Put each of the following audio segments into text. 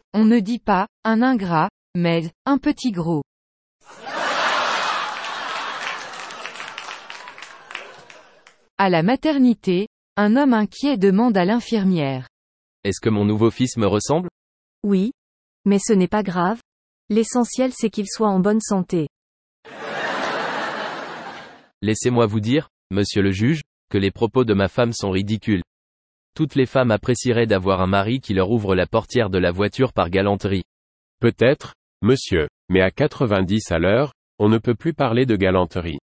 On ne dit pas, un ingrat, mais, un petit gros. À la maternité, un homme inquiet demande à l'infirmière. Est-ce que mon nouveau fils me ressemble? Oui. Mais ce n'est pas grave. L'essentiel c'est qu'il soit en bonne santé. Laissez-moi vous dire, monsieur le juge, que les propos de ma femme sont ridicules. Toutes les femmes apprécieraient d'avoir un mari qui leur ouvre la portière de la voiture par galanterie. Peut-être, monsieur, mais à 90 à l'heure, on ne peut plus parler de galanterie.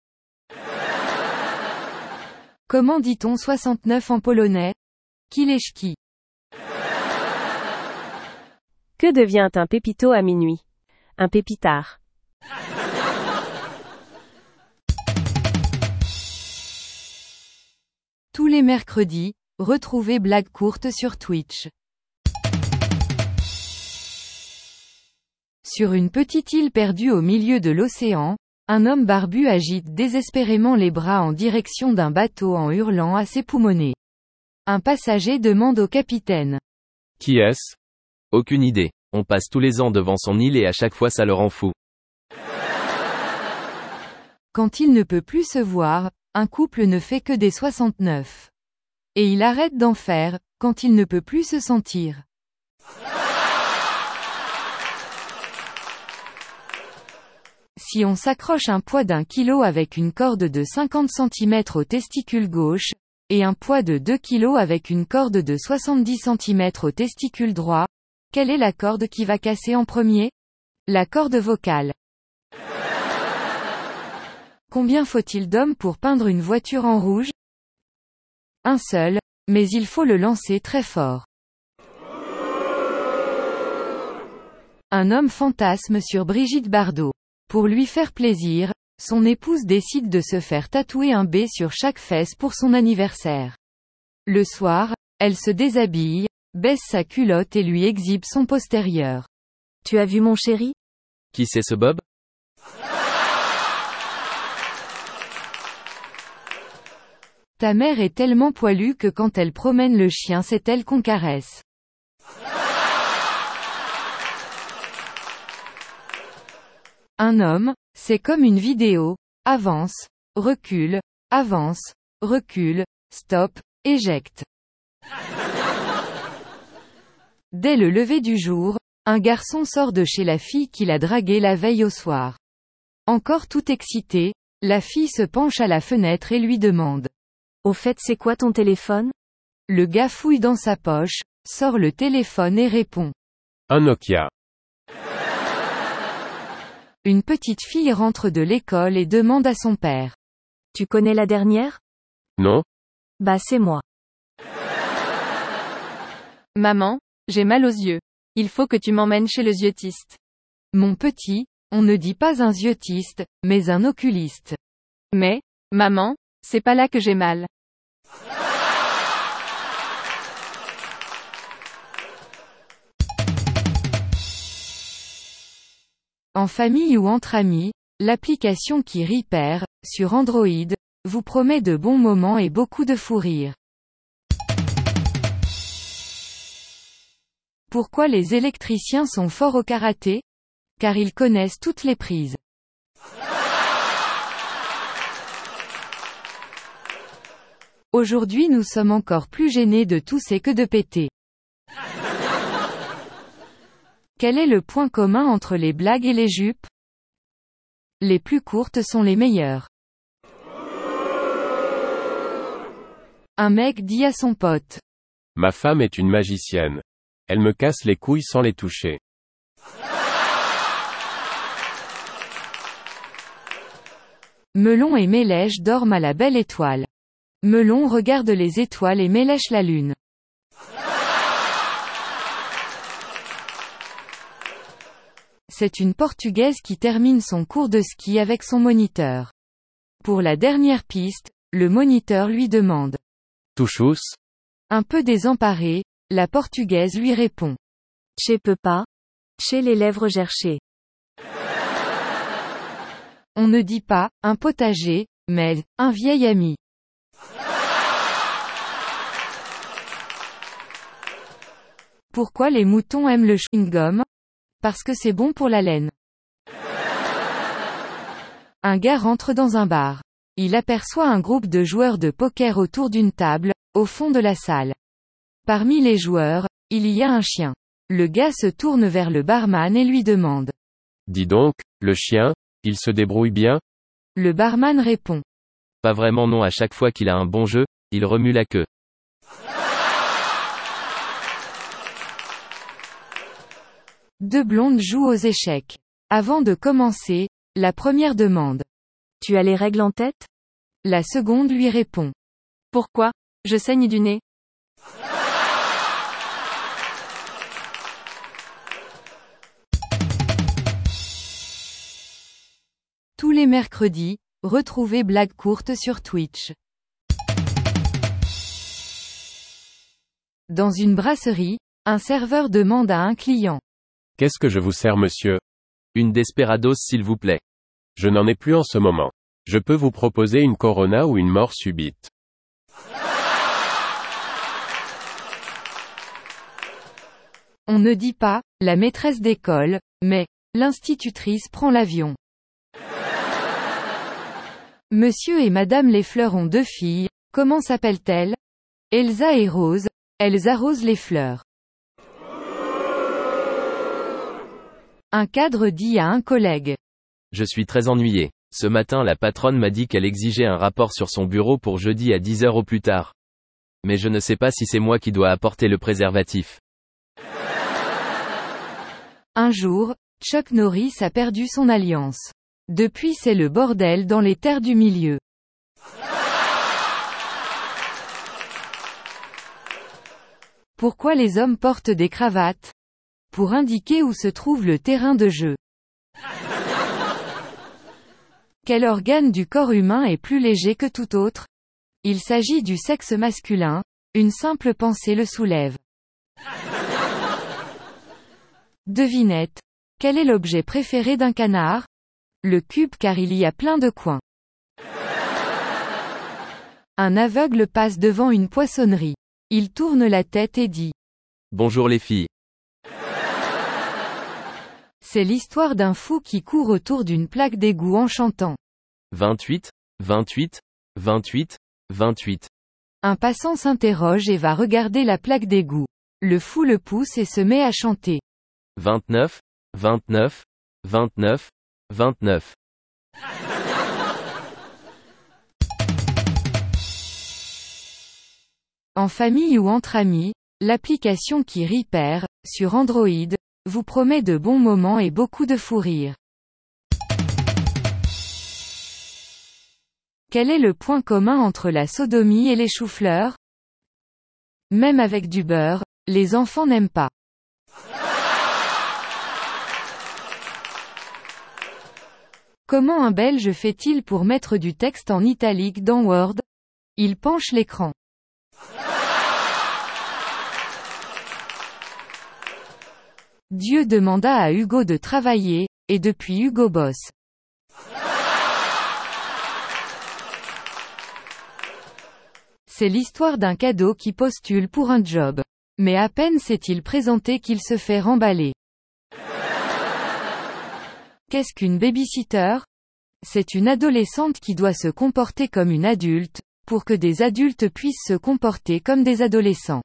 Comment dit-on 69 en polonais? Kileszki. Que devient un pépito à minuit? Un pépitard. Tous les mercredis, retrouvez Blague courte sur Twitch. Sur une petite île perdue au milieu de l'océan, un homme barbu agite désespérément les bras en direction d'un bateau en hurlant à ses poumonnets. Un passager demande au capitaine. Qui est-ce? Aucune idée. On passe tous les ans devant son île et à chaque fois ça le rend fou. Quand il ne peut plus se voir, un couple ne fait que des 69. Et il arrête d'en faire, quand il ne peut plus se sentir. Si on s'accroche un poids d'1 kg avec une corde de 50 cm au testicule gauche, et un poids de 2 kg avec une corde de 70 cm au testicule droit, quelle est la corde qui va casser en premier? La corde vocale. Combien faut-il d'hommes pour peindre une voiture en rouge? Un seul, mais il faut le lancer très fort. Un homme fantasme sur Brigitte Bardot. Pour lui faire plaisir, son épouse décide de se faire tatouer un B sur chaque fesse pour son anniversaire. Le soir, elle se déshabille, baisse sa culotte et lui exhibe son postérieur. Tu as vu mon chéri? Qui c'est ce Bob? Ta mère est tellement poilue que quand elle promène le chien c'est elle qu'on caresse. Un homme, c'est comme une vidéo, avance, recule, stop, éjecte. Dès le lever du jour, un garçon sort de chez la fille qu'il a draguée la veille au soir. Encore tout excité, la fille se penche à la fenêtre et lui demande. Au fait c'est quoi ton téléphone? Le gars fouille dans sa poche, sort le téléphone et répond. Un Nokia. Une petite fille rentre de l'école et demande à son père. Tu connais la dernière? Non? Bah c'est moi. Maman, j'ai mal aux yeux. Il faut que tu m'emmènes chez le yeux-tiste. Mon petit, on ne dit pas un yeux-tiste, mais un oculiste. Mais, maman, c'est pas là que j'ai mal. En famille ou entre amis, l'application qui rit perd, sur Android, vous promet de bons moments et beaucoup de fou rire. Pourquoi les électriciens sont forts au karaté? Car ils connaissent toutes les prises. Aujourd'hui nous sommes encore plus gênés de tousser que de péter. Quel est le point commun entre les blagues et les jupes? Les plus courtes sont les meilleures. Un mec dit à son pote. Ma femme est une magicienne. Elle me casse les couilles sans les toucher. Melon et Mélèche dorment à la belle étoile. Melon regarde les étoiles et Mélèche la lune. C'est une Portugaise qui termine son cours de ski avec son moniteur. Pour la dernière piste, le moniteur lui demande. Touchous? Un peu désemparée, la Portugaise lui répond. Che peux pas. Che les lèvres gerchées. On ne dit pas, un potager, mais, un vieil ami. Pourquoi les moutons aiment le chewing-gum? Parce que c'est bon pour la laine. Un gars rentre dans un bar. Il aperçoit un groupe de joueurs de poker autour d'une table, au fond de la salle. Parmi les joueurs, il y a un chien. Le gars se tourne vers le barman et lui demande. Dis donc, le chien, il se débrouille bien? Le barman répond. Pas vraiment non, à chaque fois qu'il a un bon jeu, il remue la queue. Deux blondes jouent aux échecs. Avant de commencer, la première demande. Tu as les règles en tête? La seconde lui répond. Pourquoi? Je saigne du nez. Tous les mercredis, retrouvez Blagues courtes sur Twitch. Dans une brasserie, un serveur demande à un client. Qu'est-ce que je vous sers, monsieur? Une Desperados s'il vous plaît. Je n'en ai plus en ce moment. Je peux vous proposer une Corona ou une mort subite. On ne dit pas, la maîtresse d'école, mais, l'institutrice prend l'avion. Monsieur et Madame Lefleur ont deux filles, comment s'appellent-elles? Elsa et Rose, elles arrosent les fleurs. Un cadre dit à un collègue. Je suis très ennuyé. Ce matin la patronne m'a dit qu'elle exigeait un rapport sur son bureau pour jeudi à 10 heures au plus tard. Mais je ne sais pas si c'est moi qui dois apporter le préservatif. Un jour, Chuck Norris a perdu son alliance. Depuis c'est le bordel dans les terres du milieu. Pourquoi les hommes portent des cravates? Pour indiquer où se trouve le terrain de jeu. Quel organe du corps humain est plus léger que tout autre? Il s'agit du sexe masculin, une simple pensée le soulève. Devinette. Quel est l'objet préféré d'un canard? Le cube car il y a plein de coins. Un aveugle passe devant une poissonnerie. Il tourne la tête et dit. Bonjour les filles. C'est l'histoire d'un fou qui court autour d'une plaque d'égout en chantant. 28, 28, 28, 28. Un passant s'interroge et va regarder la plaque d'égout. Le fou le pousse et se met à chanter. 29, 29, 29, 29. En famille ou entre amis, l'application qui Repair, sur Android, vous promet de bons moments et beaucoup de fou rire. Quel est le point commun entre la sodomie et les choux-fleurs? Même avec du beurre, les enfants n'aiment pas. Comment un Belge fait-il pour mettre du texte en italique dans Word? Il penche l'écran. Dieu demanda à Hugo de travailler, et depuis Hugo bosse. C'est l'histoire d'un cadeau qui postule pour un job. Mais à peine s'est-il présenté qu'il se fait remballer. Qu'est-ce qu'une babysitter? C'est une adolescente qui doit se comporter comme une adulte, pour que des adultes puissent se comporter comme des adolescents.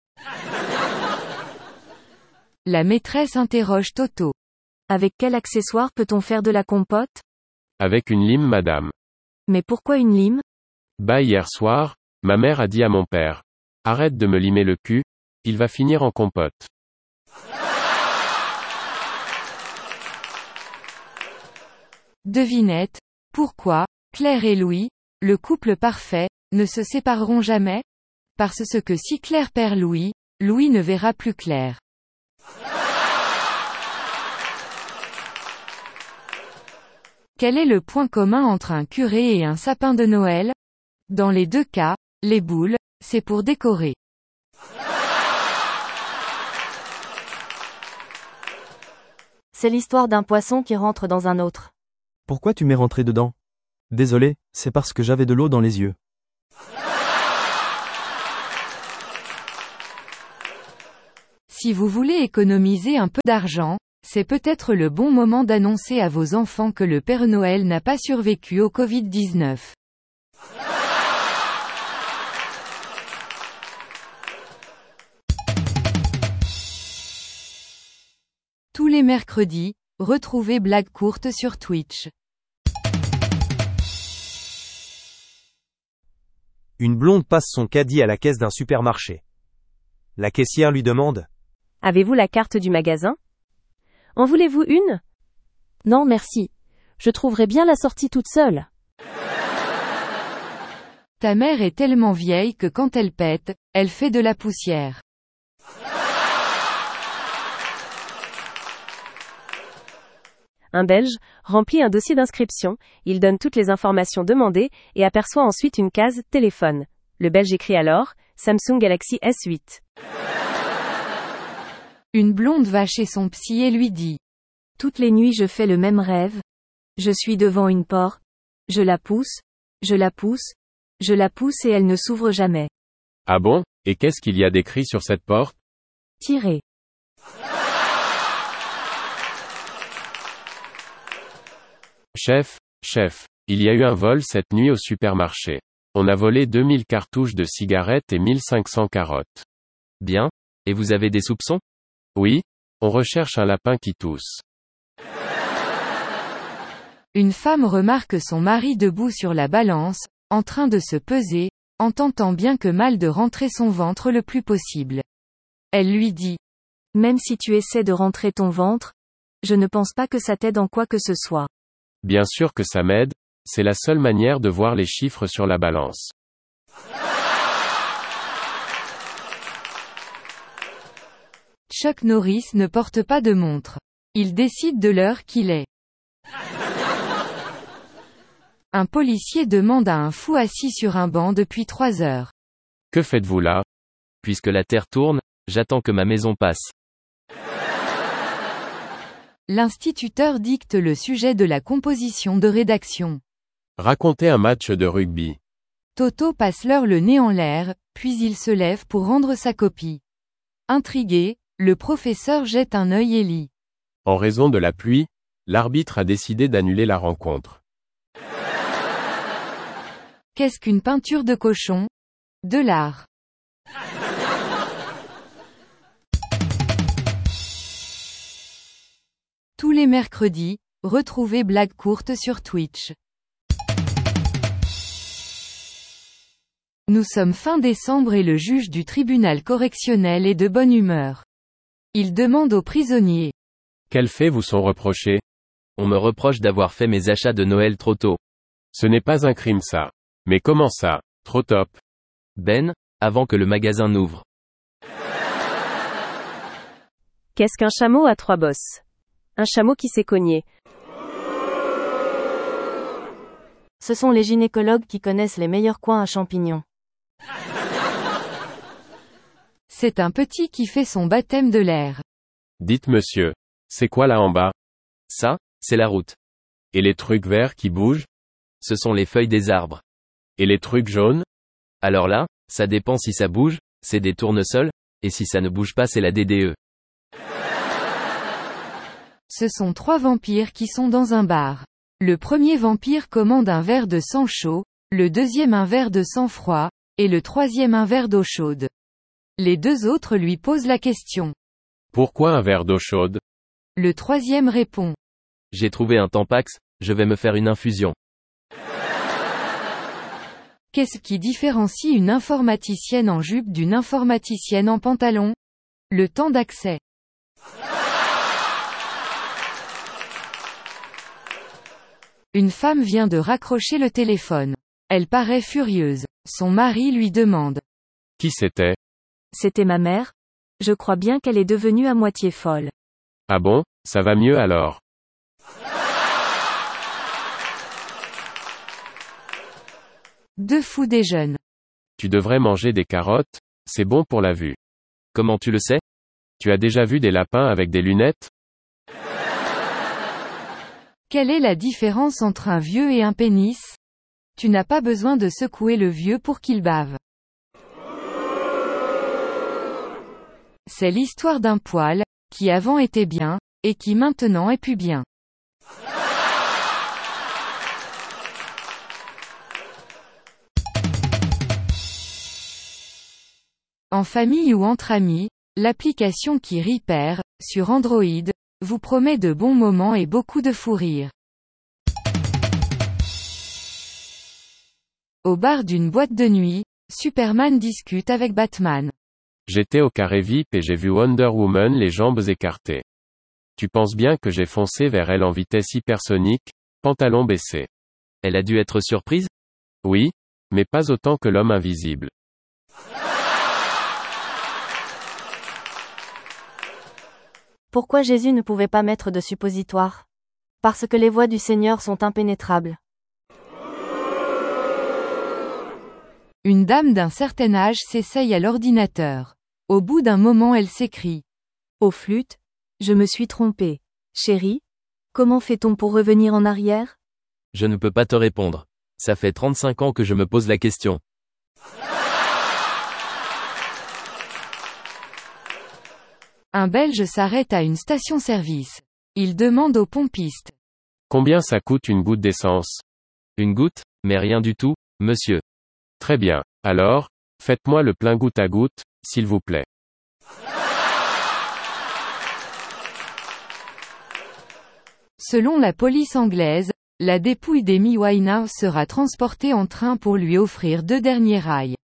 La maîtresse interroge Toto. Avec quel accessoire peut-on faire de la compote? Avec une lime, madame. Mais pourquoi une lime? Bah hier soir, ma mère a dit à mon père. Arrête de me limer le cul, il va finir en compote. Devinette. Pourquoi, Claire et Louis, le couple parfait, ne se sépareront jamais? Parce que si Claire perd Louis, Louis ne verra plus Claire. Quel est le point commun entre un curé et un sapin de Noël? Dans les deux cas, les boules, c'est pour décorer. C'est l'histoire d'un poisson qui rentre dans un autre. Pourquoi tu m'es rentré dedans? Désolé, c'est parce que j'avais de l'eau dans les yeux. Si Si vous voulez économiser un peu d'argent, c'est peut-être le bon moment d'annoncer à vos enfants que le Père Noël n'a pas survécu au Covid-19. Tous les mercredis, retrouvez Blague courte sur Twitch. Une blonde passe son caddie à la caisse d'un supermarché. La caissière lui demande : Avez-vous la carte du magasin? En voulez-vous une? Non merci. Je trouverai bien la sortie toute seule. Ta mère est tellement vieille que quand elle pète, elle fait de la poussière. Un Belge remplit un dossier d'inscription, il donne toutes les informations demandées et aperçoit ensuite une case « Téléphone ». Le Belge écrit alors « Samsung Galaxy S8 ». Une blonde va chez son psy et lui dit : Toutes les nuits je fais le même rêve. Je suis devant une porte. Je la pousse. Je la pousse. Je la pousse et elle ne s'ouvre jamais. Ah bon? Et qu'est-ce qu'il y a d'écrit sur cette porte? Tirez. Chef, il y a eu un vol cette nuit au supermarché. On a volé 2000 cartouches de cigarettes et 1500 carottes. Bien. Et vous avez des soupçons? Oui, on recherche un lapin qui tousse. Une femme remarque son mari debout sur la balance, en train de se peser, en tentant bien que mal de rentrer son ventre le plus possible. Elle lui dit : Même si tu essaies de rentrer ton ventre, je ne pense pas que ça t'aide en quoi que ce soit. Bien sûr que ça m'aide, c'est la seule manière de voir les chiffres sur la balance. Chuck Norris ne porte pas de montre. Il décide de l'heure qu'il est. Un policier demande à un fou assis sur un banc depuis 3 heures : Que faites-vous là? Puisque la Terre tourne, j'attends que ma maison passe. L'instituteur dicte le sujet de la composition de rédaction. Racontez un match de rugby. Toto passe l'heure le nez en l'air, puis il se lève pour rendre sa copie. Intrigué, le professeur jette un œil et lit : En raison de la pluie, l'arbitre a décidé d'annuler la rencontre. Qu'est-ce qu'une peinture de cochon? De l'art. Tous les mercredis, retrouvez Blague courte sur Twitch. Nous sommes fin décembre et le juge du tribunal correctionnel est de bonne humeur. Il demande aux prisonniers : Quels faits vous sont reprochés? On me reproche d'avoir fait mes achats de Noël trop tôt. Ce n'est pas un crime ça. Mais comment ça, trop top? Ben, avant que le magasin n'ouvre. Qu'est-ce qu'un chameau à 3 bosses? Un chameau qui s'est cogné. Ce sont les gynécologues qui connaissent les meilleurs coins à champignons. C'est un petit qui fait son baptême de l'air. Dites monsieur, c'est quoi là en bas? Ça, c'est la route. Et les trucs verts qui bougent? Ce sont les feuilles des arbres. Et les trucs jaunes? Alors là, ça dépend si ça bouge, c'est des tournesols, et si ça ne bouge pas c'est la DDE. Ce sont 3 vampires qui sont dans un bar. Le premier vampire commande un verre de sang chaud, le deuxième un verre de sang froid, et le troisième un verre d'eau chaude. Les 2 autres lui posent la question. Pourquoi un verre d'eau chaude? Le troisième répond. J'ai trouvé un Tampax, je vais me faire une infusion. Qu'est-ce qui différencie une informaticienne en jupe d'une informaticienne en pantalon? Le temps d'accès. Une femme vient de raccrocher le téléphone. Elle paraît furieuse. Son mari lui demande. Qui c'était? C'était ma mère. Je crois bien qu'elle est devenue à moitié folle. Ah bon, ça va mieux alors. Deux fous déjeunent. Tu devrais manger des carottes, c'est bon pour la vue. Comment tu le sais? Tu as déjà vu des lapins avec des lunettes? Quelle est la différence entre un vieux et un pénis? Tu n'as pas besoin de secouer le vieux pour qu'il bave. C'est l'histoire d'un poil, qui avant était bien, et qui maintenant est plus bien. En famille ou entre amis, l'application qui rit perd, sur Android, vous promet de bons moments et beaucoup de fou rire. Au bar d'une boîte de nuit, Superman discute avec Batman. J'étais au carré VIP et j'ai vu Wonder Woman les jambes écartées. Tu penses bien que j'ai foncé vers elle en vitesse hypersonique, pantalon baissé. Elle a dû être surprise? Oui, mais pas autant que l'homme invisible. Pourquoi Jésus ne pouvait pas mettre de suppositoire? Parce que les voies du Seigneur sont impénétrables. Une dame d'un certain âge s'essaye à l'ordinateur. Au bout d'un moment elle s'écrie. Au flûte, je me suis trompée. Chérie, comment fait-on pour revenir en arrière? Je ne peux pas te répondre. Ça fait 35 ans que je me pose la question. Un Belge s'arrête à une station-service. Il demande au pompiste. Combien ça coûte une goutte d'essence? Une goutte, mais rien du tout, monsieur. Très bien. Alors, faites-moi le plein goutte à goutte, s'il vous plaît. Selon la police anglaise, la dépouille d'Amy Winehouse sera transportée en train pour lui offrir 2 derniers rails.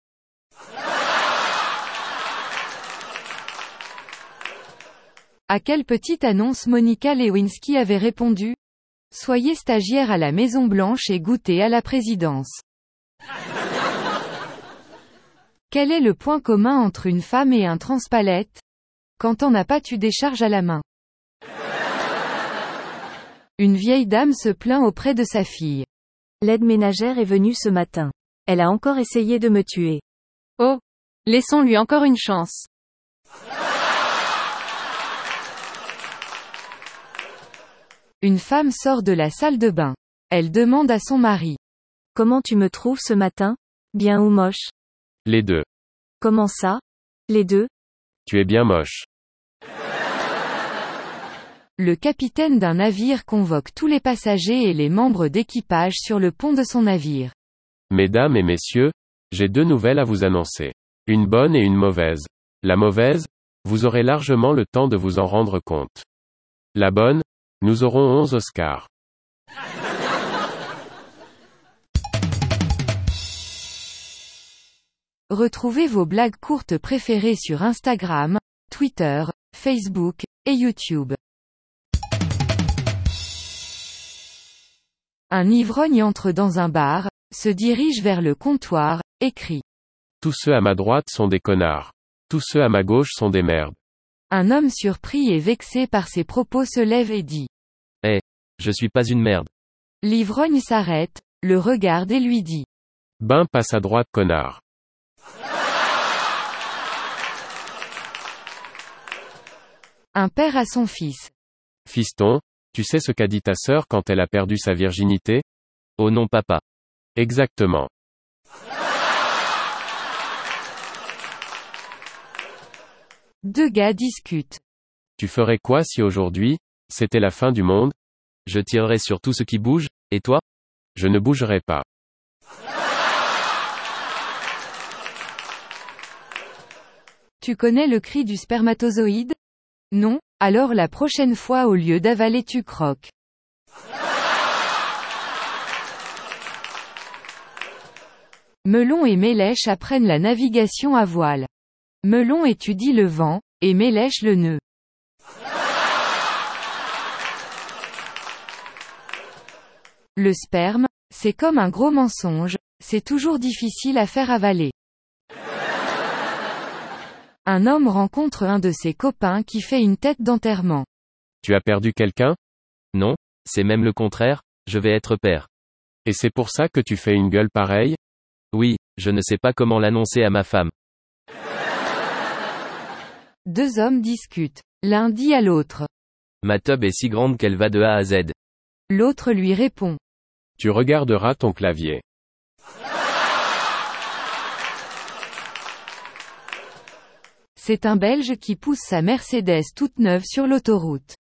À quelle petite annonce Monica Lewinsky avait répondu? Soyez stagiaire à la Maison Blanche et goûtez à la présidence. Quel est le point commun entre une femme et un transpalette? Quand on n'a pas tu décharges à la main. Une vieille dame se plaint auprès de sa fille. L'aide ménagère est venue ce matin. Elle a encore essayé de me tuer. Oh! Laissons-lui encore une chance. Une femme sort de la salle de bain. Elle demande à son mari. Comment tu me trouves ce matin? Bien ou moche? Les deux. Comment ça? Les deux? Tu es bien moche. Le capitaine d'un navire convoque tous les passagers et les membres d'équipage sur le pont de son navire. Mesdames et messieurs, j'ai 2 nouvelles à vous annoncer. Une bonne et une mauvaise. La mauvaise, vous aurez largement le temps de vous en rendre compte. La bonne, nous aurons 11 Oscars. Retrouvez vos blagues courtes préférées sur Instagram, Twitter, Facebook, et YouTube. Un ivrogne entre dans un bar, se dirige vers le comptoir, et crie. Tous ceux à ma droite sont des connards. Tous ceux à ma gauche sont des merdes. Un homme surpris et vexé par ses propos se lève et dit. Je suis pas une merde. L'ivrogne s'arrête, le regarde et lui dit. Ben passe à droite connard. Un père à son fils. Fiston, tu sais ce qu'a dit ta sœur quand elle a perdu sa virginité? Oh non papa. Exactement. Deux gars discutent. Tu ferais quoi si aujourd'hui, c'était la fin du monde? Je tirerai sur tout ce qui bouge, et toi? Je ne bougerai pas. Tu connais le cri du spermatozoïde? Non? Alors la prochaine fois au lieu d'avaler tu croques. Melon et Mélèche apprennent la navigation à voile. Melon étudie le vent, et Mélèche le nœud. Le sperme, c'est comme un gros mensonge, c'est toujours difficile à faire avaler. Un homme rencontre un de ses copains qui fait une tête d'enterrement. Tu as perdu quelqu'un? Non, c'est même le contraire, je vais être père. Et c'est pour ça que tu fais une gueule pareille? Oui, je ne sais pas comment l'annoncer à ma femme. Deux hommes discutent. L'un dit à l'autre. Ma tub est si grande qu'elle va de A à Z. L'autre lui répond. Tu regarderas ton clavier. C'est un Belge qui pousse sa Mercedes toute neuve sur l'autoroute.